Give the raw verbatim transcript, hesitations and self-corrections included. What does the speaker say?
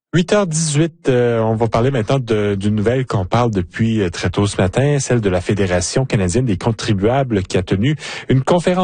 huit heures dix-huit, euh, on va parler maintenant de- d'une nouvelle qu'on parle depuis euh, très tôt ce matin, celle de la Fédération canadienne des contribuables qui a tenu une conférence